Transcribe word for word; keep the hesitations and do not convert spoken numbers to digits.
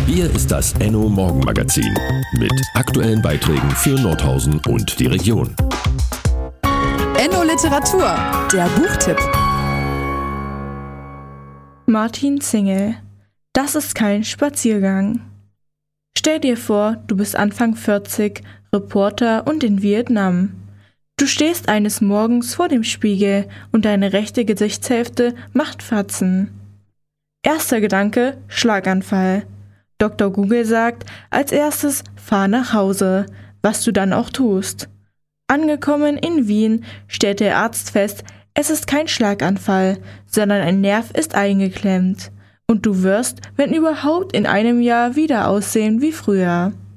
Hier ist das Enno Morgenmagazin mit aktuellen Beiträgen für Nordhausen und die Region. Enno Literatur, der Buchtipp. Martin Zingel. Das ist kein Spaziergang. Stell dir vor, du bist Anfang vierzig, Reporter und in Vietnam. Du stehst eines Morgens vor dem Spiegel und deine rechte Gesichtshälfte macht Fatzen. Erster Gedanke, Schlaganfall. Doktor Google sagt als erstes, fahr nach Hause, was du dann auch tust. Angekommen in Wien stellt der Arzt fest, es ist kein Schlaganfall, sondern ein Nerv ist eingeklemmt. Und du wirst, wenn überhaupt, in einem Jahr wieder aussehen wie früher.